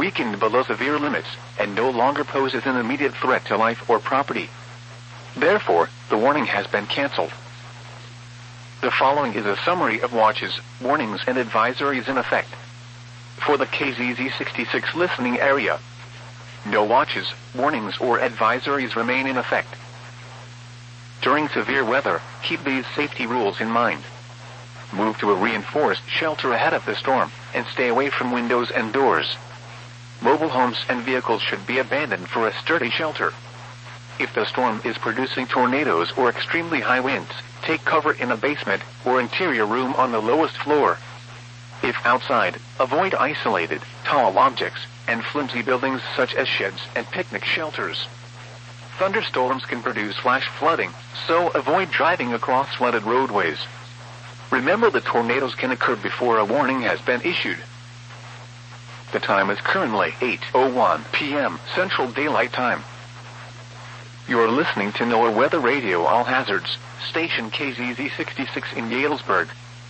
weakened below severe limits and no longer poses an immediate threat to life or property. Therefore, the warning has been canceled. The following is a summary of watches, warnings, and advisories in effect for the KZZ66 listening area. No watches, warnings, or advisories remain in effect. During severe weather, keep these safety rules in mind. Move to a reinforced shelter ahead of the storm, and stay away from windows and doors. Mobile homes and vehicles should be abandoned for a sturdy shelter. If the storm is producing tornadoes or extremely high winds, take cover in a basement or interior room on the lowest floor. If outside, avoid isolated, tall objects and flimsy buildings such as sheds and picnic shelters. Thunderstorms can produce flash flooding, so avoid driving across flooded roadways. Remember that tornadoes can occur before a warning has been issued. The time is currently 8:01 p.m. Central Daylight Time. You are listening to NOAA Weather Radio All Hazards, station KZZ66 in Galesburg.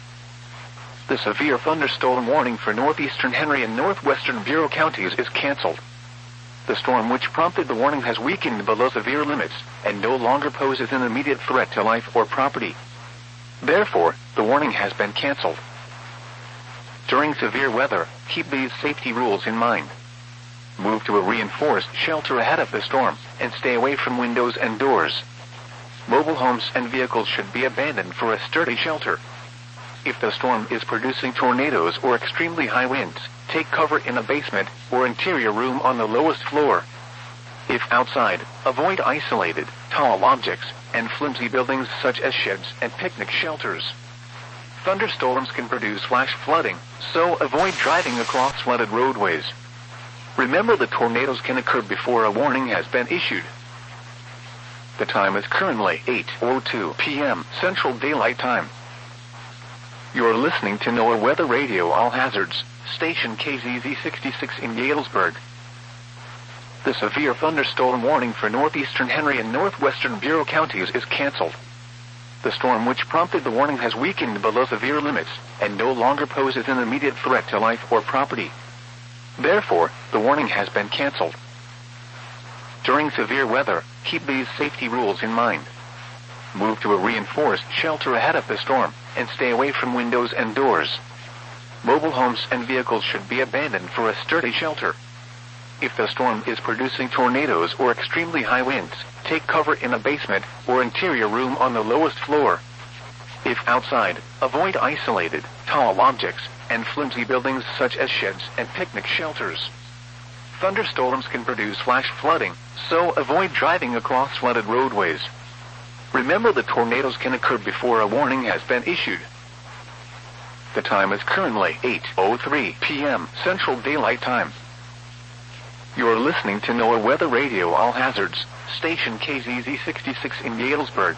The severe thunderstorm warning for northeastern Henry and northwestern Bureau counties is canceled. The storm which prompted the warning has weakened below severe limits and no longer poses an immediate threat to life or property. Therefore, the warning has been canceled. During severe weather, keep these safety rules in mind. Move to a reinforced shelter ahead of the storm, and stay away from windows and doors. Mobile homes and vehicles should be abandoned for a sturdy shelter. If the storm is producing tornadoes or extremely high winds, take cover in a basement or interior room on the lowest floor. If outside, avoid isolated, tall objects and flimsy buildings such as sheds and picnic shelters. Thunderstorms can produce flash flooding, so avoid driving across flooded roadways. Remember that tornadoes can occur before a warning has been issued. The time is currently 8:02 p.m. Central Daylight Time. You are listening to NOAA Weather Radio All Hazards, station KZZ66 in Galesburg. The severe thunderstorm warning for northeastern Henry and northwestern Bureau counties is canceled. The storm which prompted the warning has weakened below severe limits and no longer poses an immediate threat to life or property. Therefore, the warning has been canceled. During severe weather, keep these safety rules in mind. Move to a reinforced shelter ahead of the storm, and stay away from windows and doors. Mobile homes and vehicles should be abandoned for a sturdy shelter. If the storm is producing tornadoes or extremely high winds, take cover in a basement or interior room on the lowest floor. If outside, avoid isolated, tall objects and flimsy buildings such as sheds and picnic shelters. Thunderstorms can produce flash flooding, so avoid driving across flooded roadways. Remember that tornadoes can occur before a warning has been issued. The time is currently 8:03 p.m. Central Daylight Time. You are listening to NOAA Weather Radio All Hazards, station KZZ66 in Galesburg.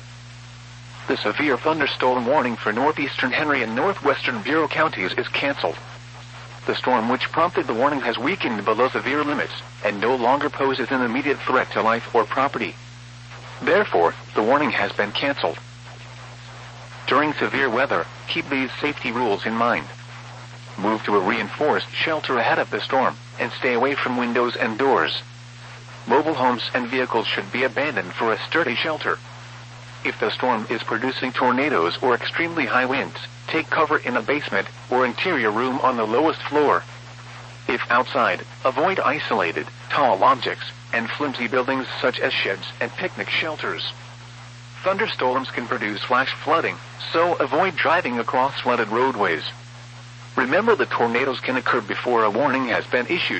The severe thunderstorm warning for northeastern Henry and northwestern Bureau counties is canceled. The storm which prompted the warning has weakened below severe limits and no longer poses an immediate threat to life or property. Therefore, the warning has been canceled. During severe weather, keep these safety rules in mind. Move to a reinforced shelter ahead of the storm, and stay away from windows and doors. Mobile homes and vehicles should be abandoned for a sturdy shelter. If the storm is producing tornadoes or extremely high winds, take cover in a basement or interior room on the lowest floor. If outside, avoid isolated, tall objects and flimsy buildings such as sheds and picnic shelters. Thunderstorms can produce flash flooding, so avoid driving across flooded roadways. Remember that tornadoes can occur before a warning has been issued.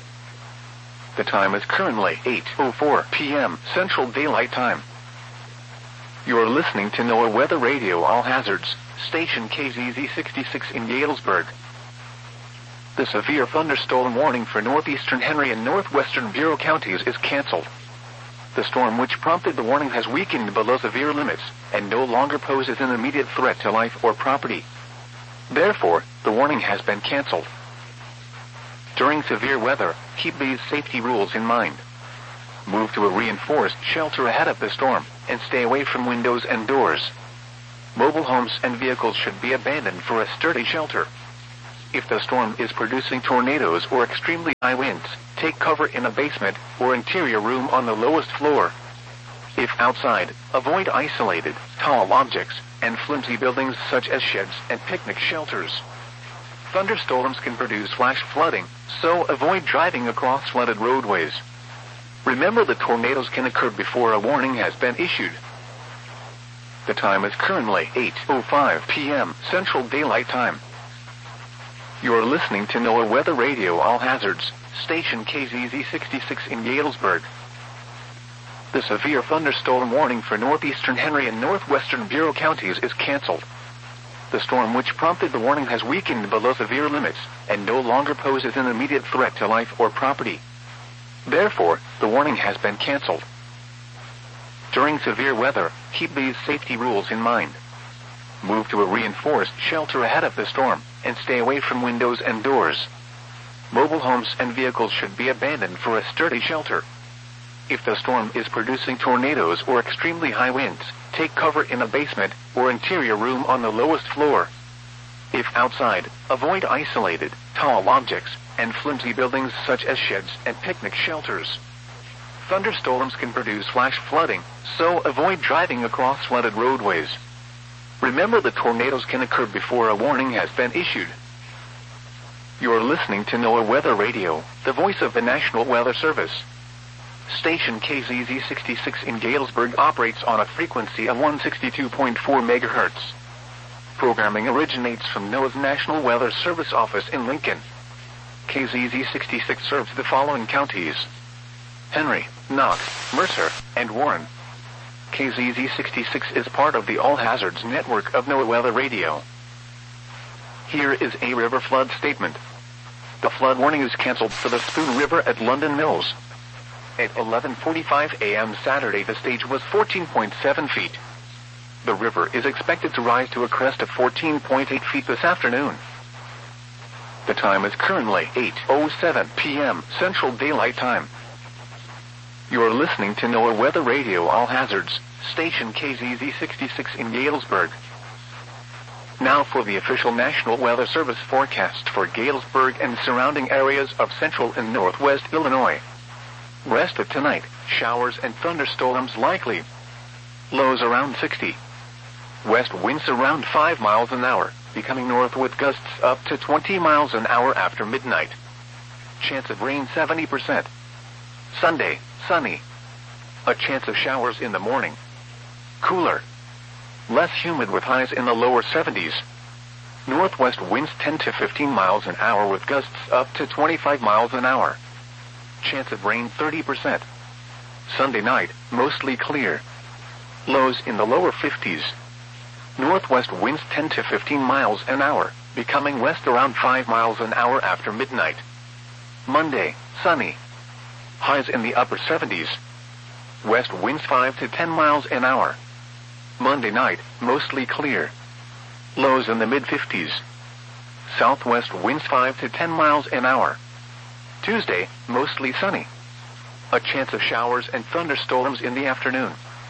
The time is currently 8:04 p.m. Central Daylight Time. You are listening to NOAA Weather Radio All Hazards, station KZZ66 in Galesburg. The severe thunderstorm warning for northeastern Henry and northwestern Bureau counties is canceled. The storm which prompted the warning has weakened below severe limits and no longer poses an immediate threat to life or property. Therefore, the warning has been canceled. During severe weather, keep these safety rules in mind. Move to a reinforced shelter ahead of the storm, and stay away from windows and doors. Mobile homes and vehicles should be abandoned for a sturdy shelter. If the storm is producing tornadoes or extremely high winds, take cover in a basement or interior room on the lowest floor. If outside, avoid isolated, tall objects, and flimsy buildings such as sheds and picnic shelters. Thunderstorms can produce flash flooding, so avoid driving across flooded roadways. Remember that tornadoes can occur before a warning has been issued. The time is currently 8:05 p.m. Central Daylight Time. You're listening to NOAA Weather Radio All Hazards, station KZZ 66 in Galesburg. The severe thunderstorm warning for northeastern Henry and northwestern Bureau counties is canceled. The storm which prompted the warning has weakened below severe limits and no longer poses an immediate threat to life or property. Therefore, the warning has been canceled. During severe weather, keep these safety rules in mind. Move to a reinforced shelter ahead of the storm and stay away from windows and doors. Mobile homes and vehicles should be abandoned for a sturdy shelter. If the storm is producing tornadoes or extremely high winds, take cover in a basement or interior room on the lowest floor. If outside, avoid isolated, tall objects and flimsy buildings such as sheds and picnic shelters. Thunderstorms can produce flash flooding, so avoid driving across flooded roadways. Remember that tornadoes can occur before a warning has been issued. You're listening to NOAA Weather Radio, the voice of the National Weather Service. Station KZZ 66 in Galesburg operates on a frequency of 162.4 MHz. Programming originates from NOAA's National Weather Service office in Lincoln. KZZ 66 serves the following counties: Henry, Knox, Mercer, and Warren. KZZ 66 is part of the All Hazards network of NOAA Weather Radio. Here is a river flood statement. The flood warning is canceled for the Spoon River at London Mills. At 11:45 a.m. Saturday, the stage was 14.7 feet. The river is expected to rise to a crest of 14.8 feet this afternoon. The time is currently 8:07 p.m. Central Daylight Time. You are listening to NOAA Weather Radio All Hazards, station KZZ 66 in Galesburg. Now for the official National Weather Service forecast for Galesburg and surrounding areas of central and northwest Illinois. Rest of tonight, showers and thunderstorms likely. Lows around 60. West winds around 5 miles an hour, becoming north with gusts up to 20 miles an hour after midnight. Chance of rain 70%. Sunday, sunny. A chance of showers in the morning. Cooler. Less humid with highs in the lower 70s. Northwest winds 10 to 15 miles an hour with gusts up to 25 miles an hour. Chance of rain 30%. Sunday night, mostly clear. Lows in the lower 50s. Northwest winds 10 to 15 miles an hour, becoming west around 5 miles an hour after midnight. Monday, sunny. Highs in the upper 70s. West winds 5 to 10 miles an hour. Monday night, mostly clear. Lows in the mid-50s. Southwest winds 5 to 10 miles an hour. Tuesday, mostly sunny. A chance of showers and thunderstorms in the afternoon.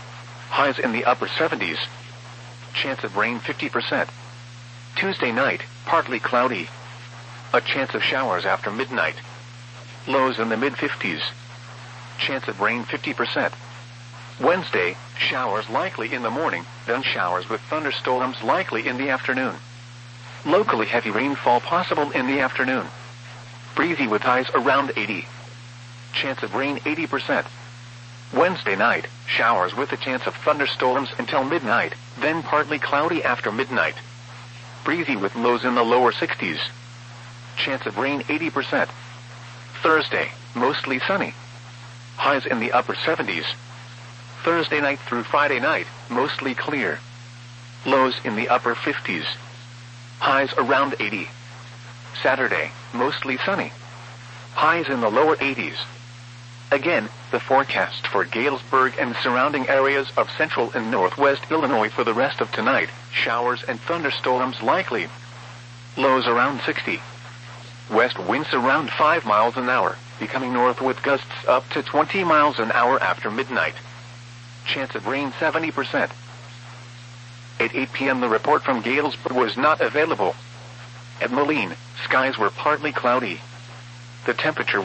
Highs in the upper 70s. Chance of rain 50%. Tuesday night, partly cloudy. A chance of showers after midnight. Lows in the mid-50s. Chance of rain 50%. Wednesday, showers likely in the morning, then showers with thunderstorms likely in the afternoon. Locally heavy rainfall possible in the afternoon. Breezy with highs around 80. Chance of rain 80%. Wednesday night, showers with a chance of thunderstorms until midnight, then partly cloudy after midnight. Breezy with lows in the lower 60s. Chance of rain 80%. Thursday, mostly sunny. Highs in the upper 70s. Thursday night through Friday night, mostly clear. Lows in the upper 50s. Highs around 80. Saturday, mostly sunny. Highs in the lower 80s. Again, the forecast for Galesburg and surrounding areas of central and northwest Illinois for the rest of tonight, showers and thunderstorms likely. Lows around 60. West winds around 5 miles an hour, becoming north with gusts up to 20 miles an hour after midnight. Chance of rain 70%. At 8 p.m. the report from Galesburg was not available. At Moline, skies were partly cloudy. The temperature